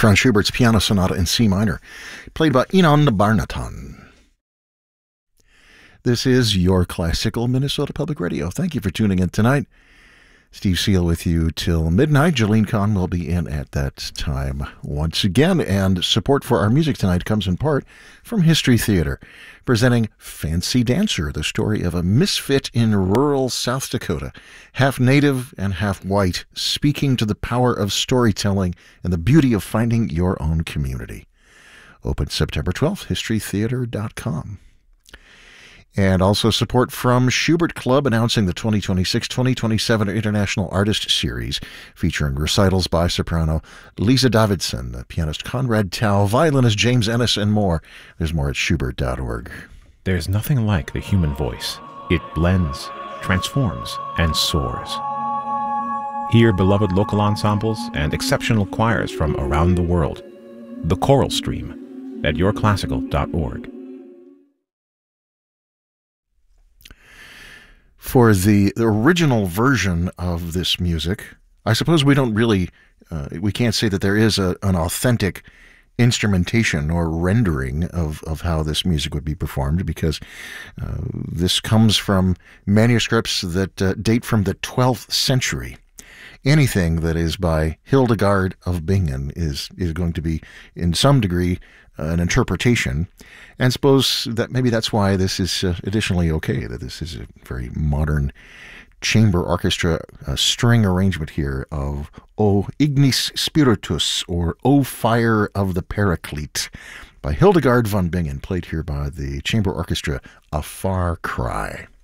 Franz Schubert's Piano Sonata in C minor, played by Inon Barnaton. This is your classical Minnesota Public Radio. Thank you for tuning in tonight. Steve Seal with you till midnight. Jolene Kahn will be in at that time once again. And support for our music tonight comes in part from History Theater, presenting Fancy Dancer, the story of a misfit in rural South Dakota, half native and half white, speaking to the power of storytelling and the beauty of finding your own community. Open September 12th, historytheater.com. And also support from Schubert Club, announcing the 2026-2027 International Artist Series, featuring recitals by soprano Lisa Davidson, pianist Conrad Tao, violinist James Ennis, and more. There's more at schubert.org. There's nothing like the human voice. It blends, transforms, and soars. Hear beloved local ensembles and exceptional choirs from around the world. The Choral Stream at yourclassical.org. For the original version of this music, I suppose we don't really, we can't say that there is an authentic instrumentation or rendering of how this music would be performed, because this comes from manuscripts that date from the 12th century. Anything that is by Hildegard of Bingen is going to be, in some degree, an interpretation. And suppose that maybe that's why this is additionally okay, that this is a very modern chamber orchestra string arrangement here of O Ignis Spiritus, or O Fire of the Paraclete, by Hildegard von Bingen, played here by the chamber orchestra A Far Cry.